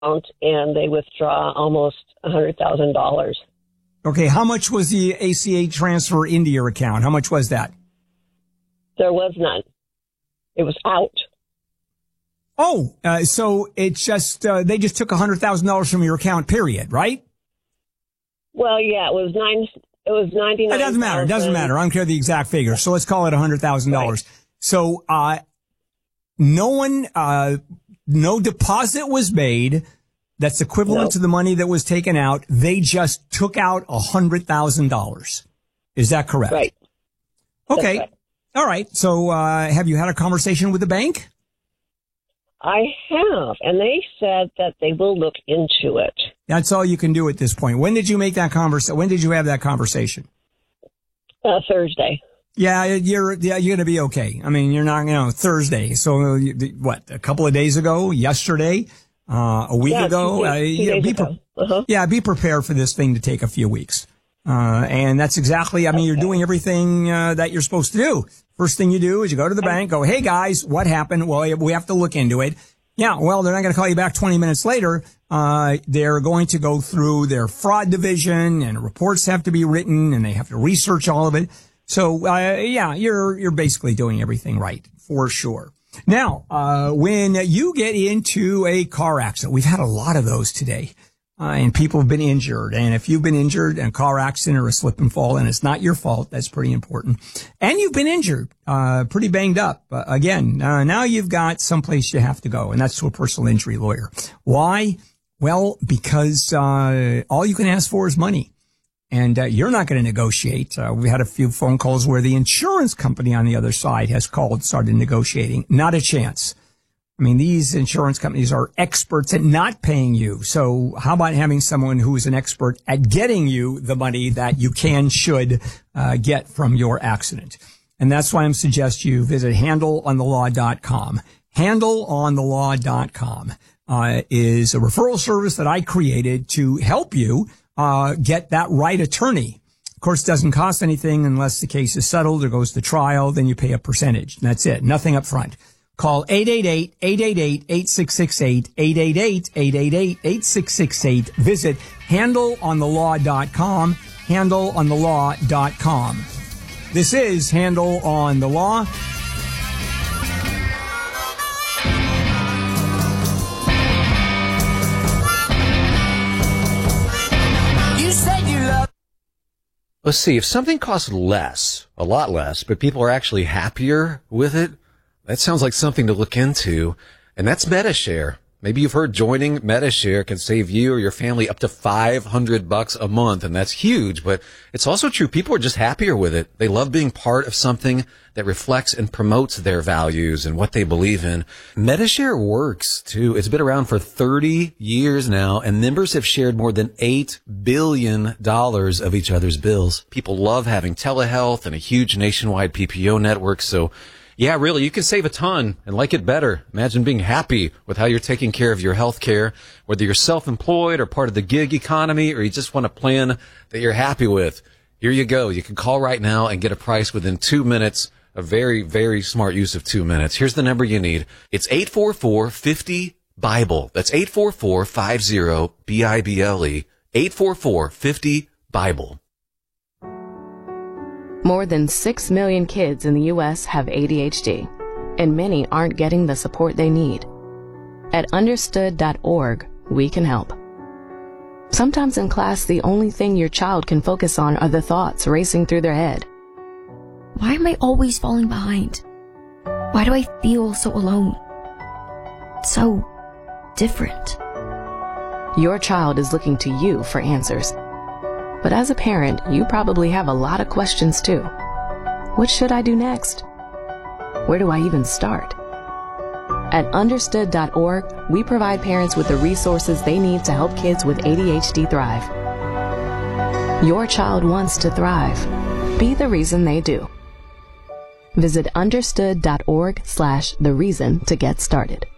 and they withdraw almost $100,000. Okay, how much was the ACH transfer into your account? How much was that? There was none. It was out. Oh, so it's just they just took $100,000 from your account, period, right? Well, yeah, it was 99. It doesn't matter. It doesn't matter. I don't care the exact figure. So let's call it $100,000. Right. So no deposit was made. That's equivalent to the money that was taken out. They just took out $100,000. Is that correct? Right. Okay. Right. All right. So have you had a conversation with the bank? I have, and they said that they will look into it. That's all you can do at this point. When did you make that conversation? When did you have that conversation? Thursday. Yeah, you're going to be okay. I mean, you're not, Thursday. So what, a couple of days ago, yesterday, a week ago? 2 days ago. Yeah, be prepared for this thing to take a few weeks. And that's exactly, you're doing everything that you're supposed to do. First thing you do is you go to the bank, go, hey guys, what happened? Well, we have to look into it. Yeah, well, they're not going to call you back 20 minutes later. They're going to go through their fraud division, and reports have to be written, and they have to research all of it. So, you're basically doing everything right, for sure. Now, when you get into a car accident, we've had a lot of those today. And people have been injured. And if you've been injured in a car accident or a slip and fall, and it's not your fault, that's pretty important. And you've been injured, pretty banged up. Now you've got someplace you have to go, and that's to a personal injury lawyer. Why? Well, because all you can ask for is money. And you're not going to negotiate. We had a few phone calls where the insurance company on the other side has called, started negotiating. Not a chance. I mean, these insurance companies are experts at not paying you. So how about having someone who is an expert at getting you the money that you should get from your accident? And that's why I'm suggesting you visit handleonthelaw.com. Handleonthelaw.com is a referral service that I created to help you get that right attorney. Of course, it doesn't cost anything unless the case is settled or goes to trial. Then you pay a percentage. That's it. Nothing up front. Call 888-888-8668, 888-888-8668. Visit handleonthelaw.com, handleonthelaw.com. This is Handle on the Law. You said you love. Let's see, if something costs less, a lot less, but people are actually happier with it, that sounds like something to look into, and that's Medi-Share. Maybe you've heard joining Medi-Share can save you or your family up to $500 a month, and that's huge, but it's also true. People are just happier with it. They love being part of something that reflects and promotes their values and what they believe in. Medi-Share works, too. It's been around for 30 years now, and members have shared more than $8 billion of each other's bills. People love having telehealth and a huge nationwide PPO network, so yeah, really, you can save a ton and like it better. Imagine being happy with how you're taking care of your health care, whether you're self-employed or part of the gig economy, or you just want a plan that you're happy with. Here you go. You can call right now and get a price within 2 minutes. A very, very smart use of 2 minutes. Here's the number you need. It's 844-50-BIBLE. That's 844-50-BIBLE. 844-50-BIBLE. More than 6 million kids in the U.S. have ADHD, and many aren't getting the support they need. At understood.org, we can help. Sometimes in class, the only thing your child can focus on are the thoughts racing through their head. Why am I always falling behind? Why do I feel so alone? So different. Your child is looking to you for answers. But as a parent, you probably have a lot of questions too. What should I do next? Where do I even start? At understood.org, we provide parents with the resources they need to help kids with ADHD thrive. Your child wants to thrive. Be the reason they do. Visit understood.org/the reason to get started.